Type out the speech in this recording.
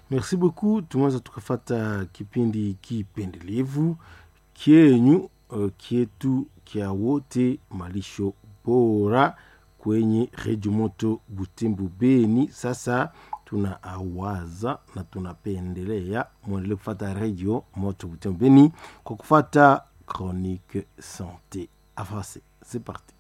Merci beaucoup. Tumeweza tukafata kipindi kipendelevu kienyu kietu kia wote malisho bora kwenye Radio Moto Butembo Beni. Sasa tunaawaza na tunapendelea muendelee kufata Radio Moto Butembo Beni kwa kufata Chronique Santé. Avancez, c'est parti.